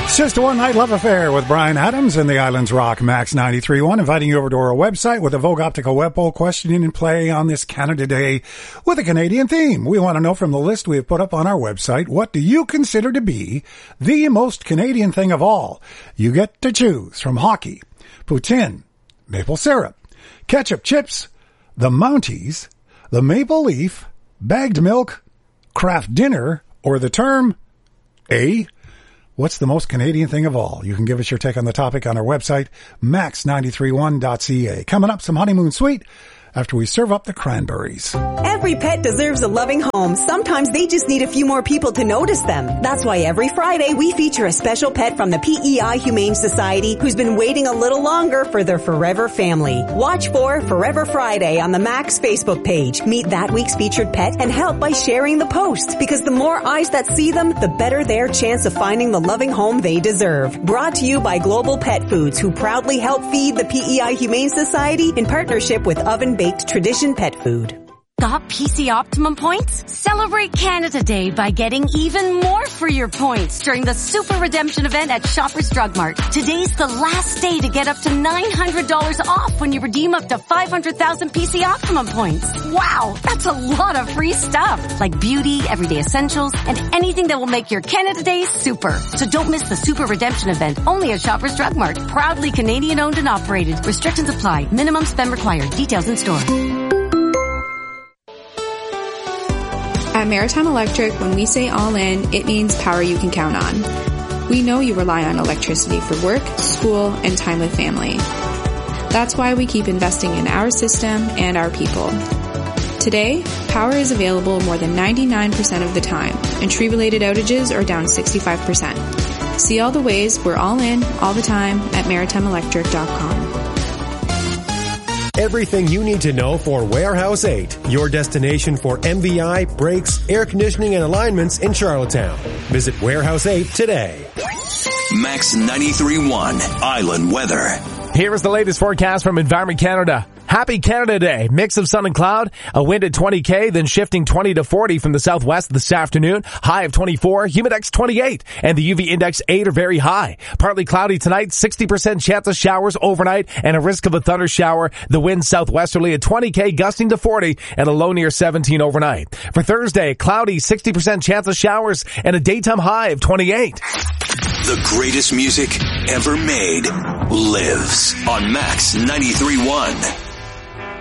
It's just a one-night love affair with Bryan Adams and the Islands Rock Max 93.1, inviting you over to our website with a Vogue Optical web poll questioning and play on this Canada Day with a Canadian theme. We want to know from the list we have put up on our website, what do you consider to be the most Canadian thing of all? You get to choose from hockey, poutine, maple syrup, ketchup chips, the Mounties, the maple leaf, bagged milk, craft dinner, or the term A. What's the most Canadian thing of all? You can give us your take on the topic on our website, max931.ca. Coming up, some honeymoon suite after we serve up the cranberries. Every pet deserves a loving home. Sometimes they just need a few more people to notice them. That's why every Friday we feature a special pet from the PEI Humane Society who's been waiting a little longer for their forever family. Watch for Forever Friday on the Max Facebook page. Meet that week's featured pet and help by sharing the post, because the more eyes that see them, the better their chance of finding the loving home they deserve. Brought to you by Global Pet Foods, who proudly help feed the PEI Humane Society in partnership with Oven-Baked Tradition Pet Food. Got PC Optimum points? Celebrate Canada Day by getting even more for your points during the Super Redemption event at Shoppers Drug Mart. Today's the last day to get up to $900 off when you redeem up to 500,000 PC Optimum points. Wow, that's a lot of free stuff, like beauty, everyday essentials, and anything that will make your Canada Day super. So don't miss the Super Redemption event, only at Shoppers Drug Mart. Proudly Canadian owned and operated. Restrictions apply. Minimum spend required. Details in store. At Maritime Electric, when we say all in, it means power you can count on. We know you rely on electricity for work, school, and time with family. That's why we keep investing in our system and our people. Today, power is available more than 99% of the time, and tree-related outages are down 65%. See all the ways we're all in, all the time at maritimeelectric.com. Everything you need to know for Warehouse 8, your destination for MVI, brakes, air conditioning, and alignments in Charlottetown. Visit Warehouse 8 today. Max 93.1 Island Weather. Here is the latest forecast from Environment Canada. Happy Canada Day. Mix of sun and cloud, a wind at 20 then shifting 20 to 40 from the southwest this afternoon. High of 24, humidex 28, and the UV index 8 are very high. Partly cloudy tonight, 60% chance of showers overnight, and a risk of a thunder shower. The wind southwesterly at 20 gusting to 40, and a low near 17 overnight. For Thursday, cloudy, 60% chance of showers, and a daytime high of 28. The greatest music ever made lives on Max 93.1.